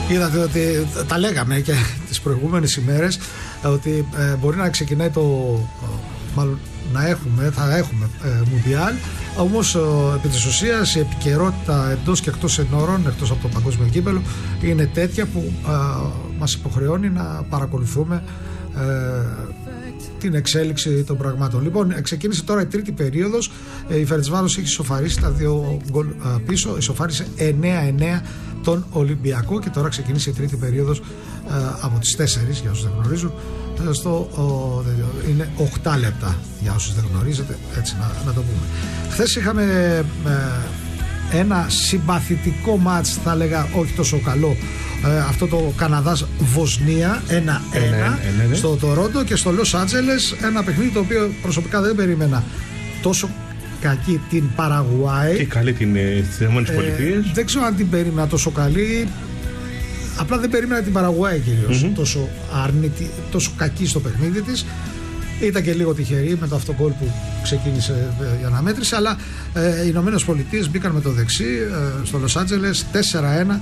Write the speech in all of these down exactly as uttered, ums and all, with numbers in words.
Είδατε ότι τα λέγαμε και τις προηγούμενες ημέρες ότι ε, μπορεί να ξεκινάει το μάλλον να έχουμε, θα έχουμε ε, Μουντιάλ, όμως ε, επί της ουσίας η επικαιρότητα εντός και εκτός ενόρων, εκτός από το παγκόσμιο κύπελλο, είναι τέτοια που ε, μας υποχρεώνει να παρακολουθούμε ε, την εξέλιξη των πραγμάτων. Λοιπόν, ξεκίνησε τώρα η τρίτη περίοδος. Η Φερεντσβάρος έχει ισοφαρίσει τα δύο γκολ πίσω, ισοφάρισε εννέα εννέα τον Ολυμπιακό και τώρα ξεκίνησε η τρίτη περίοδος από τις τέσσερις, για όσους δεν γνωρίζουν. Στο, ο, είναι οκτώ λεπτά για όσους δεν γνωρίζετε, έτσι να, να το πούμε. Χθες είχαμε ε, ένα συμπαθητικό μάτς, θα έλεγα όχι τόσο καλό, ε, αυτό το Καναδάς-Βοσνία ένα ένα στο Τορόντο, και στο Λος Άντζελες ένα παιχνίδι το οποίο προσωπικά δεν περίμενα τόσο κακή την Παραγουάη και καλή την, στις Ηνωμένες Πολιτείες. Δεν ξέρω αν την περίμενα τόσο καλή. Απλά δεν περίμενα την Παραγουάη κυρίως mm-hmm. τόσο αρνητή, τόσο κακή στο παιχνίδι της. Ήταν και λίγο τυχερή με το αυτογκόλ που ξεκίνησε η αναμέτρηση, αλλά ε, οι Ηνωμένες Πολιτείες μπήκαν με το δεξί ε, στο Λος Άντζελες, τέσσερα ένα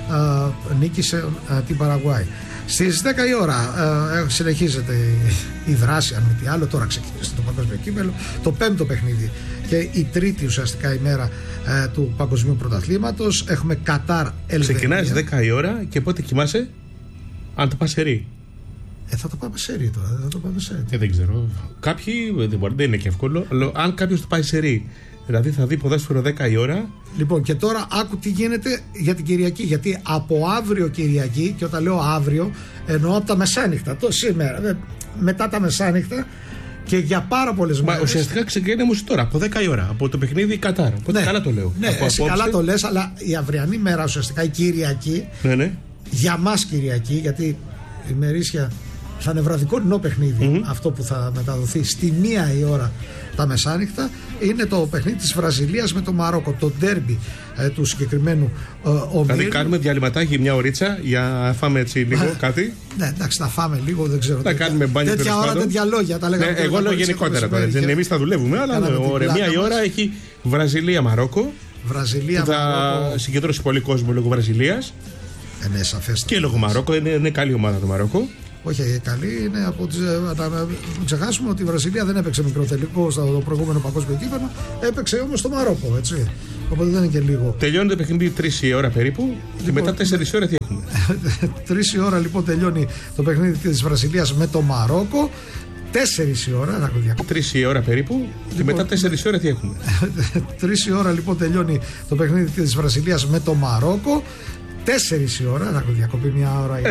ε, νίκησε ε, την Παραγουάη. Στις δέκα η ώρα ε, συνεχίζεται η, η δράση, αν μη τι άλλο. Τώρα ξεκίνησε το παγκόσμιο κύπελλο, το πέμπτο παιχνίδι και η τρίτη ουσιαστικά ημέρα ε, του παγκοσμίου πρωταθλήματος. Έχουμε Κατάρ Ελβετία. Ξεκινάει στις δέκα η ώρα και πότε κοιμάσαι, αν το πας σερί? Ε, θα το πάμε σερί τώρα, θα το πάμε σερί. Ε, δεν ξέρω. Κάποιοι, δεν, μπορεί, δεν είναι και εύκολο, αλλά αν κάποιος το πάει σερί, δηλαδή θα δει ποδόσφαιρο δέκα η ώρα. Λοιπόν, και τώρα άκου τι γίνεται για την Κυριακή. Γιατί από αύριο Κυριακή, και όταν λέω αύριο, εννοώ από τα μεσάνυχτα, το σήμερα, μετά τα μεσάνυχτα και για πάρα πολλές μέρες. Μα ουσιαστικά ξεκινάει όμως τώρα, από δέκα η ώρα, από το παιχνίδι Κατάρ. Οπότε ναι, καλά το λέω. Ναι, από εσύ απόψε... καλά το λες, αλλά η αυριανή μέρα ουσιαστικά, η Κυριακή, ναι, ναι. για μας Κυριακή, γιατί η μερίσια θα είναι βραδικορινό παιχνίδι, mm-hmm. αυτό που θα μεταδοθεί στη μία η ώρα τα μεσάνυχτα, είναι το παιχνίδι της Βραζιλίας με το Μαρόκο, το ντέρμπι ε, του συγκεκριμένου ε, ομίλου. Δηλαδή κάνουμε διαλυματάκι μια ωρίτσα για να φάμε έτσι λίγο κάτι. Ναι, εντάξει, να φάμε λίγο, δεν ξέρω. Να κάνουμε μπάνιο. Τέτοια ώρα, τέτοια λόγια τα λέγαμε. Ναι, εγώ λέω γενικότερα τώρα. Δεν εμείς θα δουλεύουμε, αλλά ωραία, μια η ώρα έχει Βραζιλία-Μαρόκο. Βραζιλία, που θα Μαρόκο. Συγκεντρώσει πολύ κόσμο λόγω Βραζιλίας. Ε, ναι, σαφές. Και λόγω Μαρόκο, είναι, είναι καλή ομάδα το Μαρόκο. Όχι, καλή είναι από τις. Να μην ξεχάσουμε ότι η Βραζιλία δεν έπαιξε μικρό τελικό στο προηγούμενο παγκόσμιο κύπελλο, έπαιξε όμως το Μαρόκο, έτσι. Οπότε δεν είναι και λίγο. Τελειώνει το παιχνίδι τρεις η ώρα περίπου, λοιπόν, και μετά τέσσερις η ώρα τι έχουμε. τρεις η ώρα λοιπόν τελειώνει το παιχνίδι της Βραζιλίας με το Μαρόκο. τέσσερις η ώρα. τρεις η ώρα περίπου, λοιπόν, και μετά τέσσερις η ώρα τι έχουμε. τρεις η ώρα λοιπόν τελειώνει το παιχνίδι της Βραζιλίας με το Μαρόκο. τέσσερις η ώρα. Να διακοπεί μια ώρα.